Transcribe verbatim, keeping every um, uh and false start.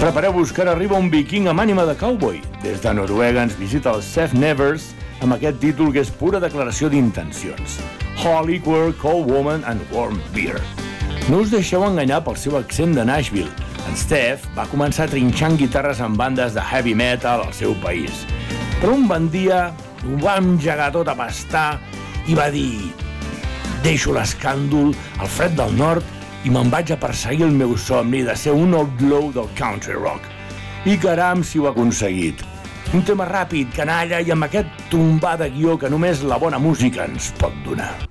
Prepareu-vos que ara arriba un viking amb ànima de cowboy. Des de Noruega ens visita el Seth Nevers amb aquest títol que és pura declaració d'intencions. Hot liquor, cold woman and warm beer. No us deixeu enganyar pel seu accent de Nashville. En Steph va començar trinxant guitarres en bandes de heavy metal al seu país. Però un bon dia ho va engegar tot a pastar i va dir: deixo l'escàndol, el fred del nord, i me'n vaig a perseguir el meu somni de ser un outlaw del country rock. I caram si ho ha aconseguit. Un tema ràpid, canalla i amb aquest tombar de guió que només la bona música ens pot donar.